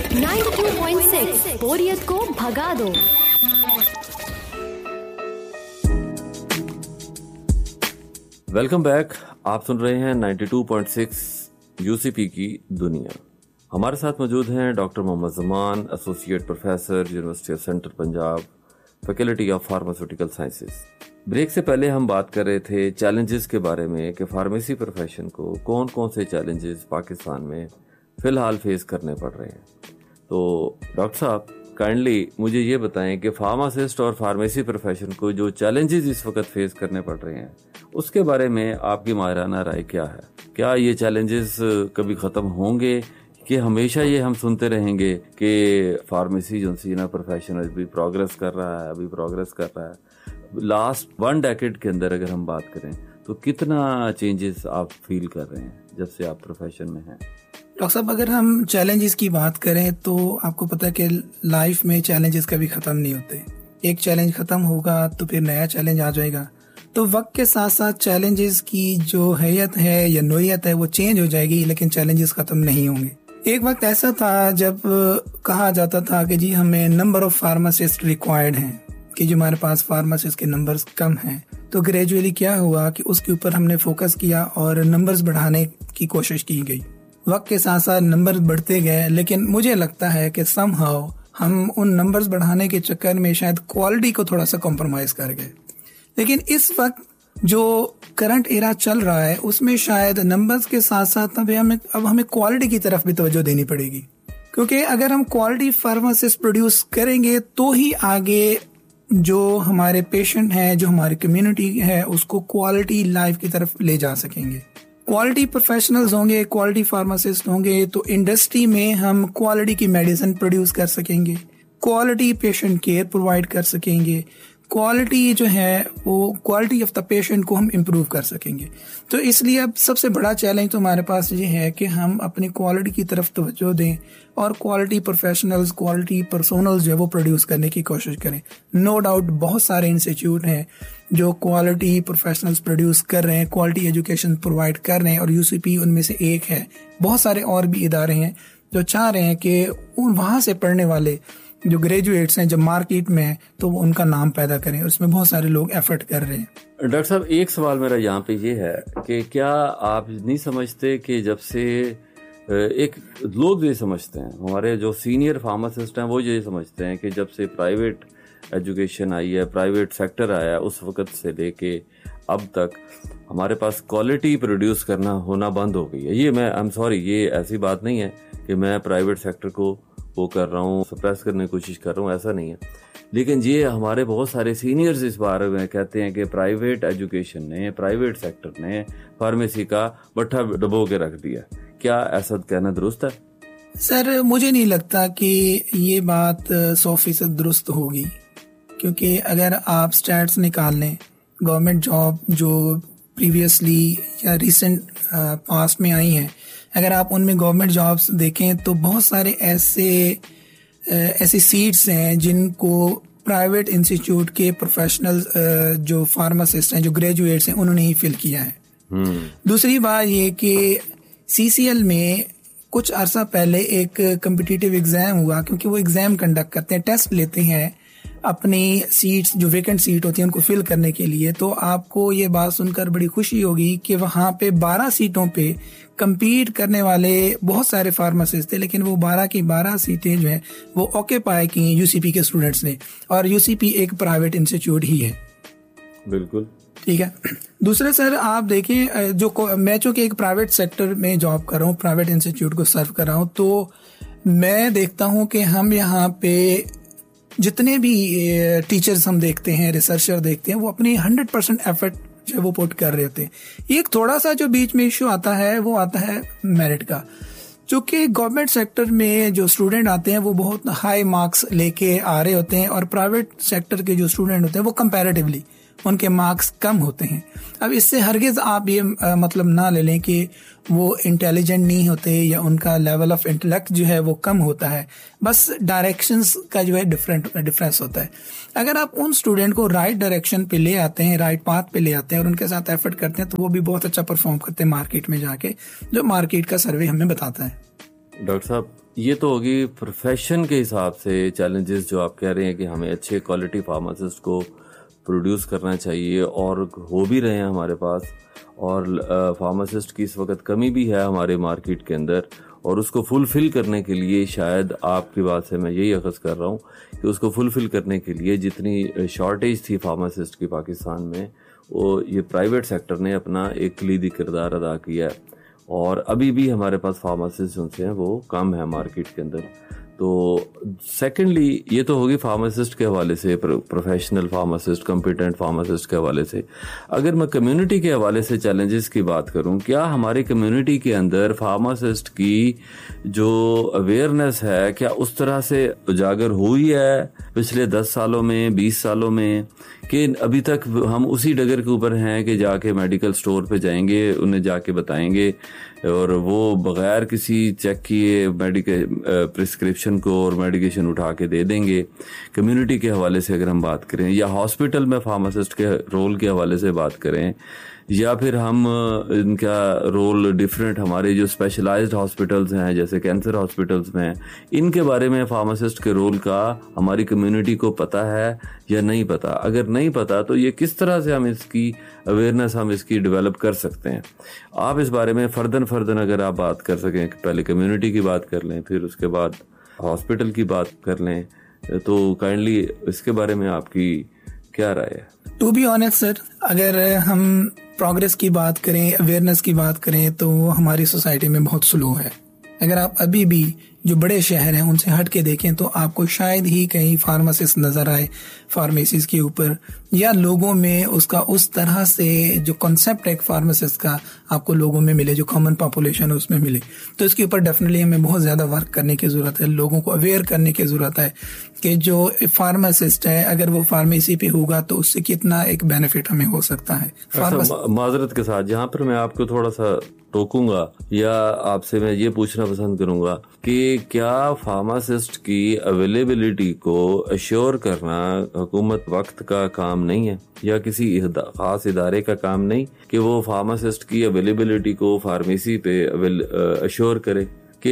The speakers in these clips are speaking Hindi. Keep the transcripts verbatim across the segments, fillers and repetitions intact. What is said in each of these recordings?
नाइंटी टू पॉइंट सिक्स बोरियत को भगा दो। Welcome back. आप सुन रहे हैं ninety two point six UCP की दुनिया। हमारे साथ मौजूद हैं doctor Mohammad Zaman, associate professor, university of central Punjab, faculty of pharmaceutical sciences. Break से पहले हम बात कर रहे थे चैलेंजेस के बारे में कि फार्मेसी प्रोफेशन को कौन कौन से चैलेंजेस पाकिस्तान में फ़िलहाल फेस करने पड़ रहे हैं। तो डॉक्टर साहब काइंडली मुझे ये बताएं कि फार्मासिस्ट और फार्मेसी प्रोफेशन को जो चैलेंजेस इस वक्त फेस करने पड़ रहे हैं उसके बारे में आपकी माहिराना राय क्या है? क्या ये चैलेंजेस कभी ख़त्म होंगे कि हमेशा ये हम सुनते रहेंगे कि फार्मेसी जो सी ना प्रोफेशन अभी प्रोग्रेस कर रहा है अभी प्रोग्रेस कर रहा है लास्ट वन डेकेड के अंदर अगर हम बात करें तो कितना चेंजेस आप फील कर रहे हैं जब से आप प्रोफेशन में हैं? डॉक्टर साहब, अगर हम चैलेंजेस की बात करें तो आपको पता है कि लाइफ में चैलेंजेस कभी ख़त्म नहीं होते। एक चैलेंज ख़त्म होगा तो फिर नया चैलेंज आ जाएगा। तो वक्त के साथ साथ चैलेंजेस की जो हैयत है या नोयत है वो चेंज हो जाएगी, लेकिन चैलेंजेस ख़त्म नहीं होंगे। एक वक्त ऐसा था जब कहा जाता था कि जी हमें नंबर ऑफ फार्मासिस्ट रिक्वायर्ड हैं, कि जो हमारे पास फार्मासिस्ट के नंबर्स कम हैं। तो ग्रेजुअली क्या हुआ कि उसके ऊपर हमने फोकस किया और नंबर्स बढ़ाने की कोशिश की गई। वक्त के साथ साथ नंबर्स बढ़ते गए, लेकिन मुझे लगता है कि समहाउ हम उन नंबर्स बढ़ाने के चक्कर में शायद क्वालिटी को थोड़ा सा कॉम्प्रोमाइज कर गए। लेकिन इस वक्त जो करंट एरा चल रहा है उसमें शायद नंबर्स के साथ साथ अब हमें अब हमें क्वालिटी की तरफ भी तवज्जो देनी पड़ेगी, क्योंकि अगर हम क्वालिटी फार्मासिस्ट प्रोड्यूस करेंगे तो ही आगे जो हमारे पेशेंट हैं, जो हमारी कम्युनिटी है, उसको क्वालिटी लाइफ की तरफ ले जा सकेंगे। क्वालिटी प्रोफेशनल्स होंगे, क्वालिटी फार्मासिस्ट होंगे तो इंडस्ट्री में हम क्वालिटी की मेडिसिन प्रोड्यूस कर सकेंगे, क्वालिटी पेशेंट केयर प्रोवाइड कर सकेंगे, क्वालिटी जो है वो क्वालिटी ऑफ द पेशेंट को हम इम्प्रूव कर सकेंगे। तो इसलिए अब सबसे बड़ा चैलेंज तो हमारे पास ये है कि हम अपनी क्वालिटी की तरफ तवज्जो दें और क्वालिटी प्रोफेशनल्स, क्वालिटी पर्सोनल्स जो है वो प्रोड्यूस करने की कोशिश करें। नो डाउट बहुत सारे इंस्टीट्यूट हैं जो क्वालिटी प्रोफेशनल्स प्रोड्यूस कर रहे हैं, क्वालिटी एजुकेशन प्रोवाइड कर रहे हैं और यूसीपी उनमें से एक है। बहुत सारे और भी इदारे हैं जो चाह रहे हैं कि उन वहाँ से पढ़ने वाले जो ग्रेजुएट्स हैं जब मार्केट में हैं तो वो उनका नाम पैदा करें। उसमें बहुत सारे लोग एफर्ट कर रहे हैं। डॉक्टर साहब, एक सवाल मेरा यहाँ पे ये है कि क्या आप नहीं समझते कि जब से एक लोग ये समझते हैं, हमारे जो सीनियर फार्मासिस्ट हैं वो ये समझते हैं कि जब से प्राइवेट एजुकेशन आई है, प्राइवेट सेक्टर आया है, उस वक्त से लेके अब तक हमारे पास क्वालिटी प्रोड्यूस करना होना बंद हो गई है। ये मैं आई एम सॉरी, ये ऐसी बात नहीं है कि मैं प्राइवेट सेक्टर को वो कर रहा हूँ, सप्रेस करने की कोशिश कर रहा हूँ, ऐसा नहीं है। लेकिन ये हमारे बहुत सारे सीनियर्स इस बारे में कहते हैं कि प्राइवेट एजुकेशन ने, प्राइवेट सेक्टर ने फार्मेसी का बट्ठा डबो के रख दिया। क्या ऐसा कहना दुरुस्त है? सर, मुझे नहीं लगता कि ये बात सौ फीसद दुरुस्त होगी, क्योंकि अगर आप स्टैट्स निकाल लें, गवर्नमेंट जॉब जो प्रीवियसली या रिसेंट पास्ट में आई हैं, अगर आप उनमें गवर्नमेंट जॉब्स देखें तो बहुत सारे ऐसे ऐसी सीट्स हैं जिनको प्राइवेट इंस्टीट्यूट के प्रोफेशनल्स जो फार्मासिस्ट हैं, जो ग्रेजुएट्स हैं, उन्होंने ही फिल किया है। hmm. दूसरी बात ये कि सीसीएल में कुछ अरसा पहले एक कम्पिटिटिव एग्जाम हुआ, क्योंकि वो एग्जाम कंडक्ट करते हैं, टेस्ट लेते हैं अपनी सीट्स जो वेकेंट सीट होती है उनको फिल करने के लिए। तो आपको ये बात सुनकर बड़ी खुशी होगी कि वहाँ पे बारह सीटों पे compete करने वाले बहुत सारे फार्मासिस्ट थे, लेकिन वो बारह की बारह सीटें जो है वो ऑक्यूपाई की यूसीपी के स्टूडेंट्स ने, और यूसीपी एक प्राइवेट इंस्टीट्यूट ही है। बिल्कुल ठीक है। दूसरे सर, आप देखें, जो मैं चूंकि एक प्राइवेट सेक्टर में जॉब कर रहा हूँ, प्राइवेट इंस्टीट्यूट को सर्व कर रहा हूँ, तो मैं देखता हूँ कि हम यहाँ पे जितने भी टीचर्स हम देखते हैं, रिसर्चर देखते हैं, वो अपनी हंड्रेड परसेंट एफर्ट जो वो पुट कर रहे होते हैं। एक थोड़ा सा जो बीच में इश्यू आता है वो आता है मेरिट का, चूंकि गवर्नमेंट सेक्टर में जो स्टूडेंट आते हैं वो बहुत हाई मार्क्स लेके आ रहे होते हैं और प्राइवेट सेक्टर के जो स्टूडेंट होते हैं वो कंपैरेटिवली उनके मार्क्स कम होते हैं। अब इससे हरगिज आप ये आ, मतलब ना ले लें कि वो इंटेलिजेंट नहीं होते या उनका लेवल ऑफ इंटेलेक्ट जो है वो कम होता है, बस डायरेक्शंस का जो है डिफरेंट डिफरेंस होता है। अगर आप उन स्टूडेंट को राइट डायरेक्शन पे ले आते हैं, राइट पाथ पे ले आते हैं और उनके साथ एफर्ट करते हैं, तो वो भी बहुत अच्छा परफॉर्म करते हैं मार्केट में जाके, जो मार्केट का सर्वे हमें बताता है। डॉक्टर साहब, ये तो होगी प्रोफेशन के हिसाब से चैलेंजेस जो आप कह रहे हैं कि हमें अच्छे क्वालिटी फार्मासिस्ट को प्रोड्यूस करना चाहिए, और हो भी रहे हैं हमारे पास, और फार्मासिस्ट की इस वक्त कमी भी है हमारे मार्केट के अंदर, और उसको फुलफिल करने के लिए शायद आपकी बात से मैं यही अखज़ कर रहा हूँ कि उसको फुलफिल करने के लिए जितनी शॉर्टेज थी फार्मासिस्ट की पाकिस्तान में, वो ये प्राइवेट सेक्टर ने अपना एक कलीदी किरदार अदा किया है, और अभी भी हमारे पास फार्मासिस्ट जो हैं वो कम है मार्केट के अंदर। तो सेकेंडली ये तो होगी फार्मासिस्ट के हवाले से, प्रोफेशनल फार्मासिस्ट, कॉम्पिटेंट फार्मासिस्ट के हवाले से। अगर मैं कम्युनिटी के हवाले से चैलेंजेस की बात करूं, क्या हमारी कम्युनिटी के अंदर फार्मासिस्ट की जो अवेयरनेस है क्या उस तरह से उजागर हुई है पिछले दस सालों में, बीस सालों में, कि अभी तक हम उसी डगर के ऊपर हैं कि जाके मेडिकल स्टोर पे जाएंगे, उन्हें जाके बताएंगे और वो बगैर किसी चेक किए मेडिकल प्रिस्क्रिप्शन को और मेडिकेशन उठा के दे देंगे? कम्युनिटी के हवाले से अगर हम बात करें, या हॉस्पिटल में फार्मासिस्ट के रोल के हवाले से बात करें, या फिर हम इनका रोल डिफरेंट हमारे जो स्पेशलाइज्ड हॉस्पिटल्स हैं जैसे कैंसर हॉस्पिटल्स में, इनके बारे में फार्मासिस्ट के रोल का हमारी कम्युनिटी को पता है या नहीं पता? अगर नहीं पता तो ये किस तरह से हम इसकी अवेयरनेस हम इसकी डेवलप कर सकते हैं? आप इस बारे में फर्दन फर्दन अगर आप बात कर सकें, पहले कम्युनिटी की बात कर लें, फिर उसके बाद हॉस्पिटल की बात कर लें, तो काइंडली इसके बारे में आपकी क्या राय है? टू बी ऑनेस्ट सर, अगर हम प्रोग्रेस की बात करें, अवेयरनेस की बात करें, तो हमारी सोसाइटी में बहुत स्लो है। अगर आप अभी भी जो बड़े शहर हैं उनसे हट के देखें तो आपको शायद ही कहीं फार्मासिस्ट नजर आए फार्मेसीज के ऊपर, या लोगों में उसका उस तरह से जो कॉन्सेप्ट है एक फार्मासिस्ट का आपको लोगों में मिले, जो कॉमन पॉपुलेशन है उसमें मिले। तो इसके ऊपर डेफिनेटली हमें बहुत ज्यादा वर्क करने की जरूरत है, लोगों को अवेयर करने की जरूरत है कि जो फार्मासिस्ट है अगर वो फार्मेसी पे होगा तो उससे कितना एक बेनिफिट हमें हो सकता है। माजरत के साथ जहाँ पर मैं आपको थोड़ा सा टोकूंगा या आपसे मैं ये पूछना पसंद करूंगा कि क्या फार्मासिस्ट की अवेलेबिलिटी को अश्योर करना हुकूमत वक्त का काम नहीं है, या किसी खास इदारे का काम नहीं कि वो फार्मासिस्ट की अवेलेबिलिटी को फार्मेसी पे अश्योर करे? कि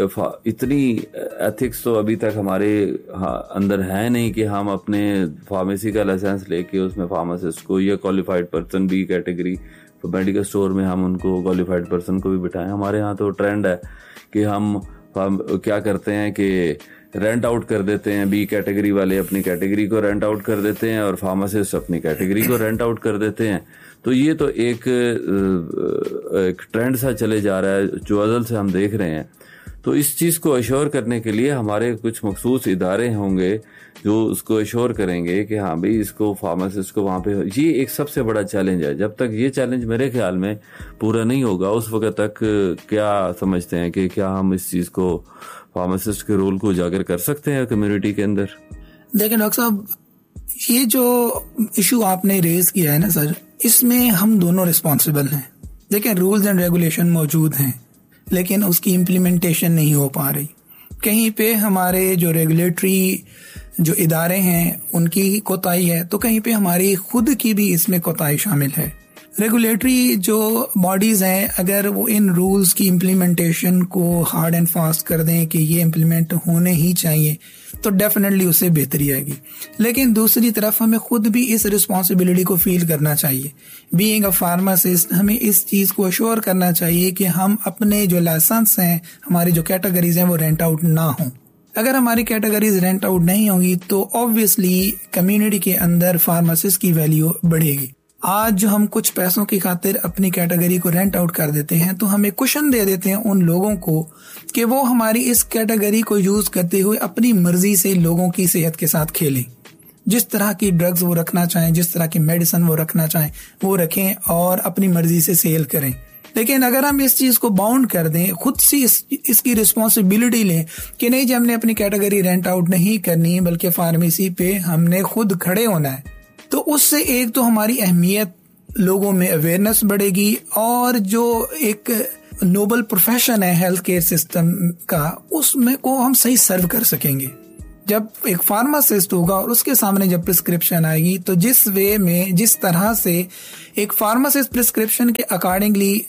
इतनी एथिक्स तो अभी तक हमारे अंदर है नहीं कि हम अपने फार्मेसी का लाइसेंस लेके उसमें फार्मासिस्ट को या क्वालिफाइड पर्सन बी कैटेगरी तो मेडिकल स्टोर में हम उनको क्वालिफाइड पर्सन को भी बिठाएं। हमारे यहाँ तो ट्रेंड है कि हम क्या करते हैं कि रेंट आउट कर देते हैं, बी कैटेगरी वाले अपनी कैटेगरी को रेंट आउट कर देते हैं और फार्मासिस्ट अपनी कैटेगरी को रेंट आउट कर देते हैं। तो ये तो एक एक ट्रेंड सा चले जा रहा है जो अज़ल से हम देख रहे हैं। तो इस चीज़ को अश्योर करने के लिए हमारे कुछ मखसूस इदारे होंगे जो उसको अश्योर करेंगे कि हाँ भाई इसको फार्मासिस्ट को वहाँ पे, ये एक सबसे बड़ा चैलेंज है। जब तक ये चैलेंज मेरे ख्याल में पूरा नहीं होगा उस वक्त तक क्या समझते हैं कि क्या हम इस चीज़ को फार्मासिस्ट के रोल को उजागर कर सकते हैं कम्युनिटी के अंदर? देखिए डॉक्टर साहब, ये जो इशू आपने रेज किया है ना सर, इसमें हम दोनों रिस्पॉन्सिबल हैं। देखिए रूल्स एंड रेगुलेशन मौजूद हैं लेकिन उसकी इम्प्लीमेंटेशन नहीं हो पा रही। कहीं पे हमारे जो रेगुलेटरी जो इदारे हैं उनकी कोताही है, तो कहीं पे हमारी खुद की भी इसमें कोताही शामिल है। रेगुलेटरी जो बॉडीज हैं अगर वो इन रूल्स की इम्प्लीमेंटेशन को हार्ड एंड फास्ट कर दें कि ये इम्प्लीमेंट होने ही चाहिए तो डेफिनेटली उससे बेहतरी आएगी। लेकिन दूसरी तरफ हमें खुद भी इस रिस्पॉन्सिबिलिटी को फील करना चाहिए। बीइंग अ फार्मासिस्ट हमें इस चीज को अश्योर करना चाहिए कि हम अपने जो लाइसेंस हैं, हमारी जो कैटेगरीज हैं वो रेंट आउट ना हो। अगर हमारी कैटेगरीज रेंट आउट नहीं होगी तो ऑब्वियसली कम्युनिटी के अंदर फार्मासिस्ट की वैल्यू बढ़ेगी। आज जो हम कुछ पैसों की खातिर अपनी कैटेगरी को रेंट आउट कर देते हैं तो हमें कुशन दे देते हैं उन लोगों को कि वो हमारी इस कैटेगरी को यूज करते हुए अपनी मर्जी से लोगों की सेहत के साथ खेलें। जिस तरह की ड्रग्स वो रखना चाहें, जिस तरह की मेडिसिन वो रखना चाहें वो रखें और अपनी मर्जी से सेल करें। लेकिन अगर हम इस चीज को बाउंड कर दें, खुद से इस, इसकी रिस्पॉन्सिबिलिटी लें कि नहीं जी हमने अपनी कैटेगरी रेंट आउट नहीं करनी बल्कि फार्मेसी पे हमने खुद खड़े होना है, तो उससे एक तो हमारी अहमियत, लोगों में अवेयरनेस बढ़ेगी और जो एक नोबल प्रोफेशन है हेल्थ केयर सिस्टम का उसमें को हम सही सर्व कर सकेंगे। जब एक फार्मासिस्ट होगा और उसके सामने जब प्रिस्क्रिप्शन आएगी तो जिस वे में, जिस तरह से एक फार्मासिस्ट प्रिस्क्रिप्शन के अकॉर्डिंगली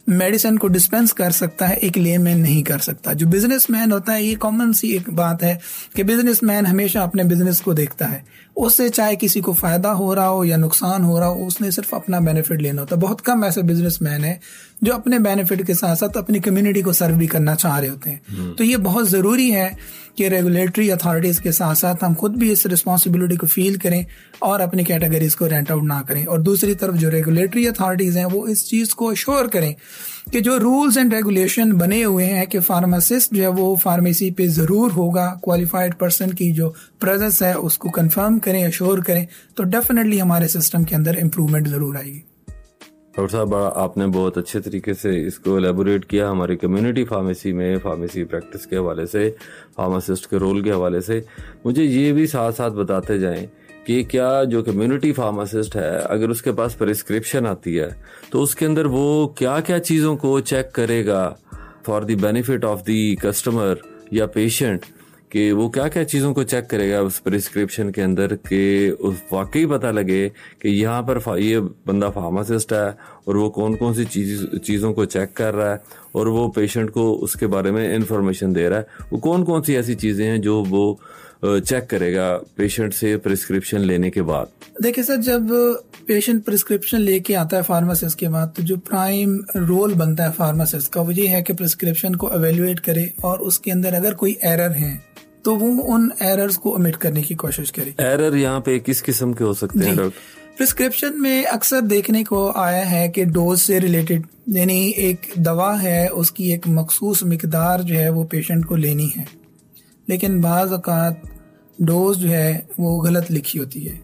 मेडिसिन को डिस्पेंस कर सकता है, एक लेमैन नहीं कर सकता। जो बिजनेसमैन होता है, ये कॉमन सी एक बात है कि बिजनेसमैन हमेशा अपने बिजनेस को देखता है, उससे चाहे किसी को फायदा हो रहा हो या नुकसान हो रहा हो, उसने सिर्फ अपना बेनिफिट लेना होता है। बहुत कम ऐसे बिजनेसमैन है जो अपने बेनिफिट के साथ साथ अपनी कम्युनिटी को सर्व भी करना चाह रहे होते हैं। तो ये बहुत जरूरी है कि रेगुलेटरी अथॉरिटीज के साथ साथ हम खुद भी इस रिस्पॉन्सिबिलिटी को फील करें और अपनी कैटेगरीज को रेंट आउट ना करें। और दूसरी तरफ जो रेगुलेटरी अथॉरिटीज हैं वो इस चीज को अश्योर करें कि जो रूल्स एंड रेगुलेशन बने हुए हैं कि फार्मासिस्ट जो है वो फार्मेसी पे जरूर होगा, क्वालिफाइड पर्सन की जो प्रेजेंस है उसको कंफर्म करें, अश्योर करें, तो डेफिनेटली हमारे सिस्टम के अंदर इम्प्रूवमेंट जरूर आएगी। डॉक्टर साहब, आपने बहुत अच्छे तरीके से इसको एलेबोरेट किया हमारी कम्युनिटी फार्मेसी में, फार्मेसी प्रैक्टिस के हवाले से, फार्मासिस्ट के रोल के हवाले से। मुझे ये भी साथ साथ बताते जाएं कि क्या जो कम्युनिटी फार्मासिस्ट है, अगर उसके पास प्रिस्क्रिप्शन आती है तो उसके अंदर वो क्या क्या चीज़ों को चेक करेगा for the benefit of the customer या पेशेंट, कि वो क्या क्या चीज़ों को चेक करेगा उस प्रिस्क्रिप्शन के अंदर कि उस वाकई पता लगे कि यहाँ पर ये बंदा फार्मासिस्ट है और वो कौन कौन सी चीज चीज़ों को चेक कर रहा है और वो पेशेंट को उसके बारे में इंफॉर्मेशन दे रहा है। वो कौन कौन सी ऐसी चीज़ें हैं जो वो चेक करेगा पेशेंट से प्रिस्क्रिप्शन लेने के बाद? देखिए सर, जब पेशेंट प्रिस्क्रिप्शन लेके आता है फार्मासिस्ट के बाद, तो जो प्राइम रोल बनता है फार्मासिस्ट का वो ये है कि प्रिस्क्रिप्शन को एवेल्युएट करे और उसके अंदर अगर कोई एरर है तो वो उन एरर्स को ओमिट करने की कोशिश करे। एरर यहाँ पे किस किस्म के हो सकते हैं डॉक्टर? प्रिस्क्रिप्शन में अक्सर देखने को आया है कि डोज से रिलेटेड, यानी एक दवा है उसकी एक मखसूस मिकदार जो है वो पेशेंट को लेनी है, लेकिन बाज़ औक़ात डोज जो है वो गलत लिखी होती है,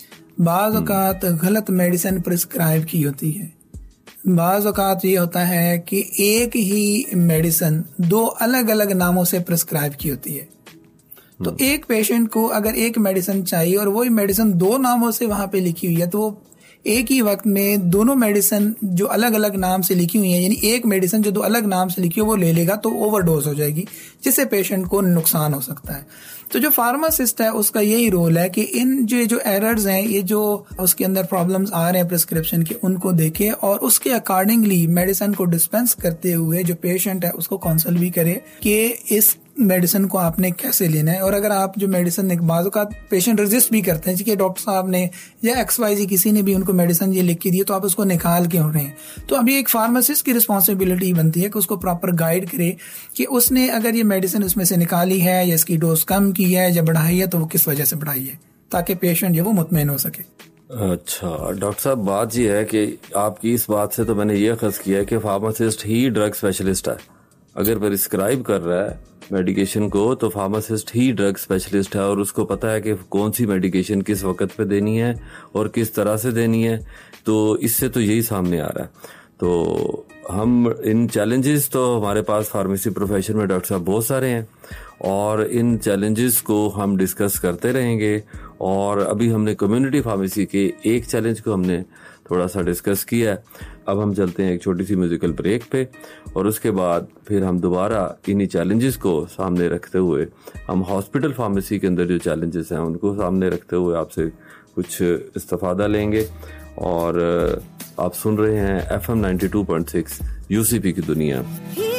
बाज़ औक़ात गलत मेडिसिन प्रिस्क्राइब की होती है, बाज़ औक़ात ये होता है कि एक ही मेडिसिन दो अलग अलग नामों से प्रिस्क्राइब की होती है। तो एक पेशेंट को अगर एक मेडिसिन चाहिए और वही मेडिसिन दो नामों से वहां पे लिखी हुई है, तो वो एक ही वक्त में दोनों मेडिसिन जो अलग अलग नाम से लिखी हुई है, यानी एक मेडिसिन जो दो अलग नाम से लिखी हो वो ले लेगा तो ओवरडोज हो जाएगी, जिससे पेशेंट को नुकसान हो सकता है। तो जो फार्मासिस्ट है उसका यही रोल है कि इन जो जो एरर्स हैं, ये जो उसके अंदर प्रॉब्लम्स आ रहे हैं प्रिस्क्रिप्शन के, उनको देखे और उसके अकॉर्डिंगली मेडिसिन को डिस्पेंस करते हुए जो पेशेंट है उसको काउंसल भी करे कि इस मेडिसिन को आपने कैसे लेना है। और अगर आप जो मेडिसिन एक बाजू का पेशेंट रजिस्ट भी करते हैं कि डॉक्टर साहब ने या एक्स वाई जी किसी ने भी उनको मेडिसिन ये लिख के दी, तो आप उसको निकाल क्यों रहे हैं? तो अभी एक फार्मासिस्ट की रिस्पॉन्सिबिलिटी बनती है कि उसको प्रॉपर गाइड करे कि उसने अगर ये मेडिसिन उसमें से निकाली है या इसकी डोज कम की है या बढ़ाई है तो वो किस वजह से बढ़ाई है, ताकि पेशेंट जो वो मुतमईन हो सके। अच्छा डॉक्टर साहब, बात ये है कि आपकी इस बात से तो मैंने ये अखज़ किया है कि फार्मासिस्ट ही ड्रग स्पेशलिस्ट है। अगर प्रिस्क्राइब कर रहा है मेडिकेशन को तो फार्मासिस्ट ही ड्रग स्पेशलिस्ट है और उसको पता है कि कौन सी मेडिकेशन किस वक्त पे देनी है और किस तरह से देनी है। तो इससे तो यही सामने आ रहा है। तो हम इन चैलेंजेस तो हमारे पास फार्मेसी प्रोफेशन में डॉक्टर साहब बहुत सारे हैं और इन चैलेंजेस को हम डिस्कस करते रहेंगे। और अभी हमने कम्युनिटी फार्मेसी के एक चैलेंज को हमने थोड़ा सा डिस्कस किया है। अब हम चलते हैं एक छोटी सी म्यूजिकल ब्रेक पे और उसके बाद फिर हम दोबारा इन्हीं चैलेंजेस को सामने रखते हुए हम हॉस्पिटल फार्मेसी के अंदर जो चैलेंजेस हैं उनको सामने रखते हुए आपसे कुछ इस्तिफादा लेंगे। और आप सुन रहे हैं F M ninety two point six UCP की दुनिया।